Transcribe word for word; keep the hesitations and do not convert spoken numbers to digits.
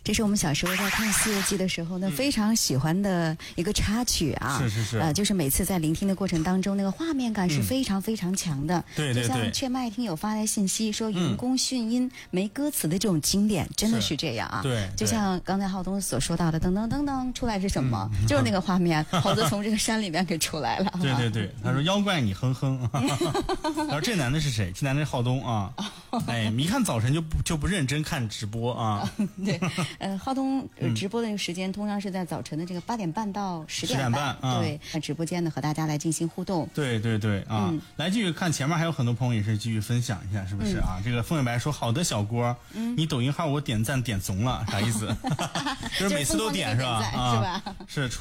这是我们小时候在看《西游记》的时候呢，非常喜欢的一个插曲啊。 是是是。 呃，就是每次在聆听的过程当中，那个画面感是非常非常强的。 对对对。 就像雀麦听友发来信息说，人工训音没歌词的这种经典，真的是这样啊。 对。 就像刚才浩东所说到的，噔噔噔噔，出来是什么？嗯、就是那个画面，猴子从这个山里面给出来了。 对对对，他说妖怪你哼哼。他说这男的是谁？这男的是浩东啊。哎，一看早晨就不就不认真看直播啊。 对，呃，浩东直播的那个时间通常是在早晨的这个八点半到十点半。 十点半啊。 对，在直播间呢和大家来进行互动。 对对对啊，嗯、来继续看前面还有很多朋友也是继续分享一下，是不是啊？嗯、这个风雪白说好的小郭，嗯、你抖音号我点赞点怂了，啥意思？就是每次都点是吧？ 是吧？ 是。